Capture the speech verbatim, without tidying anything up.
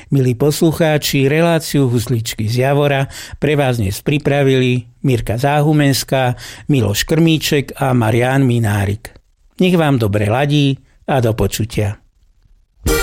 Milí poslucháči, reláciu Husličky z Javora pre vás dnes pripravili Mirka Záhumenská, Miloš Krmíček a Marián Minárik. Nech vám dobre ladí a do počutia.